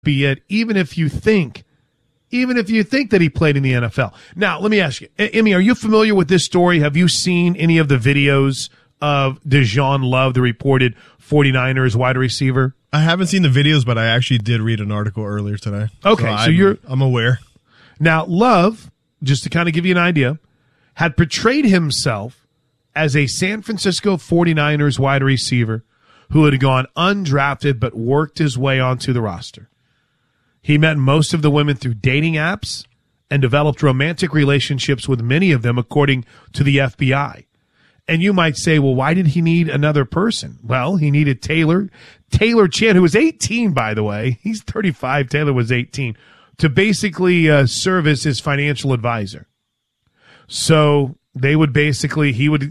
be it, even if you think that he played in the NFL. Now, let me ask you, Emmy, are you familiar with this story? Have you seen any of the videos of DeJohn Love, the reported 49ers wide receiver? I haven't seen the videos, but I actually did read an article earlier today. Okay, so I'm aware. Now, Love, just to kind of give you an idea, had portrayed himself as a San Francisco 49ers wide receiver who had gone undrafted but worked his way onto the roster. He met most of the women through dating apps and developed romantic relationships with many of them, according to the FBI. And you might say, well, why did he need another person? Well, he needed Taylor Chan, who was 18, by the way. He's 35. Taylor was 18, to basically serve as his financial advisor. So he would